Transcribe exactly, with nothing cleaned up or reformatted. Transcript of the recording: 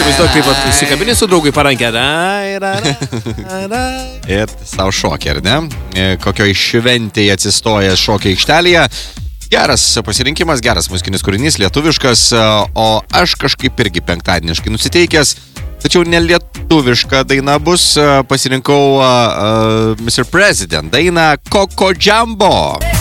įsivaizduoju, kaip vat, įsikabini su draugui parankę. Ir savo šokį, ar ne? Kokioj šventėje atsistojęs šokio aikštelėje. Geras pasirinkimas, geras muzikinis kūrinys, lietuviškas, o aš kažkaip irgi penktadieniškai nusiteikęs, tačiau ne lietuviška daina bus, pasirinkau uh, mister President dainą Coco Jumbo.